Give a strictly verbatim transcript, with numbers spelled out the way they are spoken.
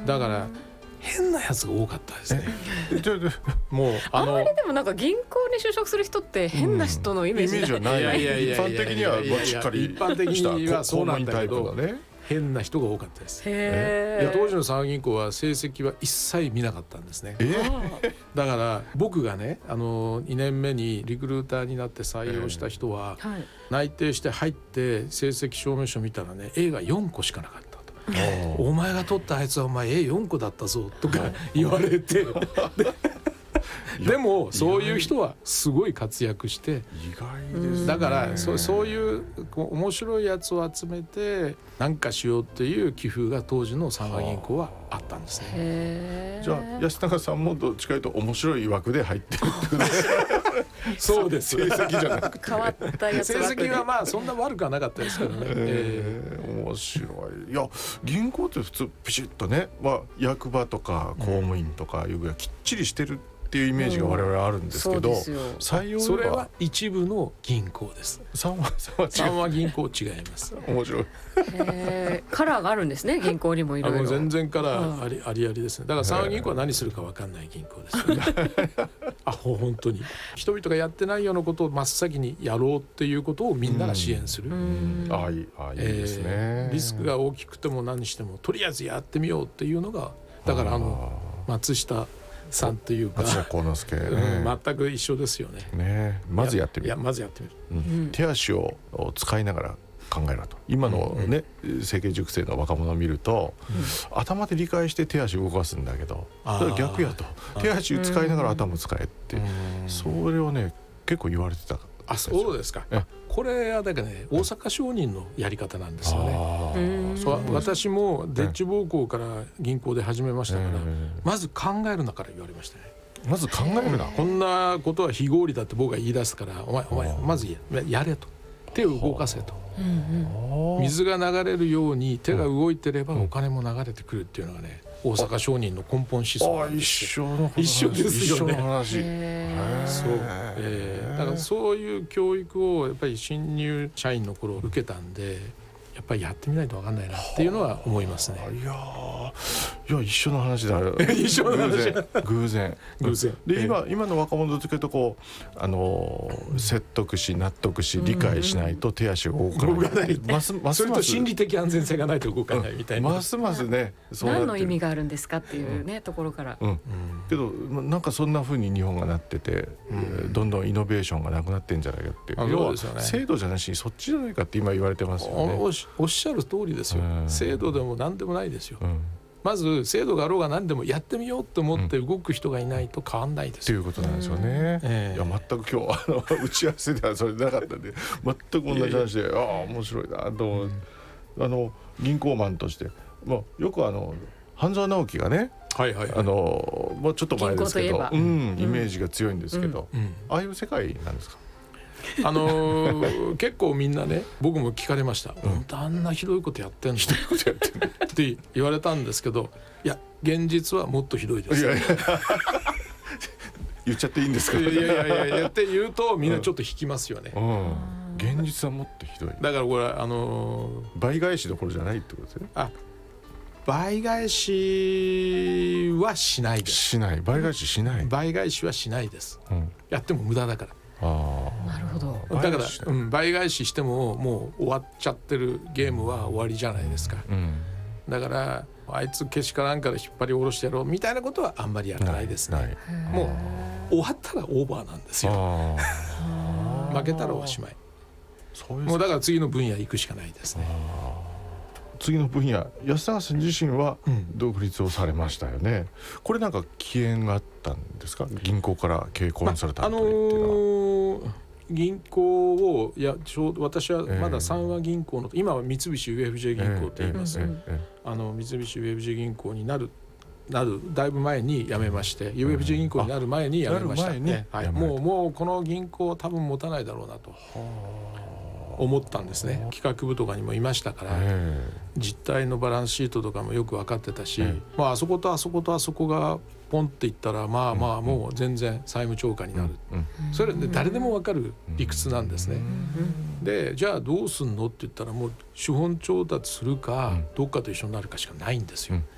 だから変なやつが多かったですね。もうあんまりでもなんか銀行に就職する人って変な人のイメージない、うん、 イメージはない。一般的にはしっかり一般的にはそうなんだけど、 ね、 変な人が多かったです。 へいや当時の佐賀銀行は成績は一切見なかったんですね。 えだから僕がねあのにねんめにリクルーターになって採用した人は、はい、内定して入って成績証明書見たらね エー がよんこしかなかった。お前が取ったあいつはお前 エーよん 個だったぞとか言われてでもそういう人はすごい活躍して意外ですね。 だからそ う, そういう面白いやつを集めて何かしようっていう気風が当時の佐賀銀行はあったんですね。 じゃあ安永さんもどっちかというと面白い枠で入ってるってことですそうです。 成績じゃなくて変わったやつ成績はまあそんな悪くはなかったですけどね。 えー、面白い。いや銀行って普通ピシッとね、まあ、役場とか公務員とかいうぐらいきっちりしてるっていうイメージが我々はあるんですけど、うん、採用はそれは一部の銀行です。 三和三和銀行違います。 面白い。 へカラーがあるんですね。銀行にもいろいろ。 全然カラーあり、うん、ありありですね。だから三和銀行は何するか分かんない銀行ですよね。あ本当に人々がやってないようなことを真っ先にやろうっていうことをみんなが支援する。 うんあいいあいいですね、 えー。リスクが大きくても何してもとりあえずやってみようっていうのがだからあの松下さんというか松下幸之助、ねうん、全く一緒ですよ ね, ねまずやってみる。 いやまずやってみる、 うん、手足を使いながら考えろと。今のね、うん、成形塾生の若者を見ると、うん、頭で理解して手足動かすんだけどそれは逆やと。手足使いながら頭使えって、うん、それをね結構言われてた。 あそうですか。これはだからね大阪商人のやり方なんですよね。そう私もデッチ暴行から銀行で始めましたから、まず考えるなから言われましたね。 まず考えるな。 こんなことは非合理だって僕が言い出すからお前お前まず や, やれと。手を動かせと、うんうん、水が流れるように手が動いてればお金も流れてくるっていうのがね大阪商人の根本思想なんですよ。 ああ一緒の話。 一緒ですよね。 一緒の話。 そう、えー、だからそういう教育をやっぱり新入社員の頃受けたんでやっぱりやってみないと分かんないなっていうのは思いますね。 いやいや一緒の話だ一緒の話偶然偶然で、えー、今, 今の若者というとこう、あのー、説得し納得し理解しないと手足が動かない、動かないますますそれと心理的安全性がないと動かないみたいな、 うん、ますますね何の意味があるんですかっていうね、うん、ところから、うんうん、 けどなんかそんな風に日本がなってて、うん、どんどんイノベーションがなくなってんじゃないかっていう、要は制度じゃなしにそっちじゃないかって今言われてますよね。 お, おっしゃる通りですよ、うん、制度でも何でもないですよ、うん、まず制度があろうが何でもやってみようと思って動く人がいないと変わんないですよ、 うん、っていうことなんですよね、えー、いや全く今日あの打ち合わせではそれなかったんで全く同じ話でいやいやああ面白いなと思う、うん、あの銀行マンとして、まあ、よくあの半沢直樹がね、はいはいはい、あのもうちょっと前ですけど、うん、イメージが強いんですけど、うんうん、ああいう世界なんですか。 あのー、結構みんなね僕も聞かれました、うん、あんなひどいことやってんのって言われたんですけど、いや現実はもっとひどいです。いやいや言っちゃっていいんですか。 いやいやいややって言うとみんなちょっと引きますよね、うんうん、現実はもっとひどい。 だからこれあのー、倍返しどころじゃないってことですね。 あ倍返しはしないです。 しない。倍返ししない。 倍返しはしないです、うん、やっても無駄だから。 あなるほど。 だから、うん、倍返ししてももう終わっちゃってるゲームは終わりじゃないですか、うん、だからあいつ消しかなんかで引っ張り下ろしてやろうみたいなことはあんまりやらないですね。もう終わったらオーバーなんですよ。負けたらおしまい。そういうもうだから次の分野行くしかないですね。 次の分野、安永さん自身は独立をされましたよね、うん、これなんか起源があったんですか。銀行から経営コンサルタントにっていうのは、まああのー、 銀行をいやちょうど私はまだ三和銀行の、えー、今は三菱 ユーエフジェー 銀行と言います、えーえーえー、あの三菱 ユーエフジェー 銀行になるなるだいぶ前に辞めまして、うん、ユーエフジェー 銀行になる前に辞めました、ね、はい、もうもうこの銀行は多分持たないだろうなと思ったんですね。企画部とかにもいましたから、実態のバランスシートとかもよく分かってたし、まあ、あそことあそことあそこがポンっていったらまあまあもう全然債務超過になる、それで誰でも分かる理屈なんですね。でじゃあどうすんのって言ったらもう資本調達するかどっかと一緒になるかしかないんですよ。